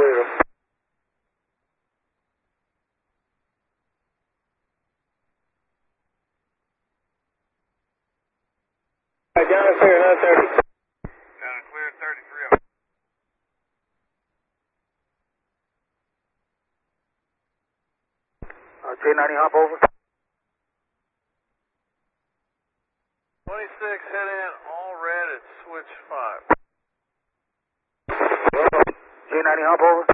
clear. John is clear, 930. John is clear, 33. J90 hop over. 26 head in, all red at switch 5. J90 hop over.